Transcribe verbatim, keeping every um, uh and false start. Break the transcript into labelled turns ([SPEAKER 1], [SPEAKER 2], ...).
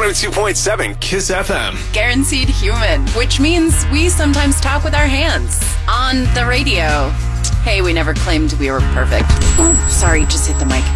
[SPEAKER 1] oh two point seven Kiss F M.
[SPEAKER 2] Guaranteed human, which means we sometimes talk with our hands on the radio. Hey, we never claimed we were perfect. Ooh, sorry, just hit the mic.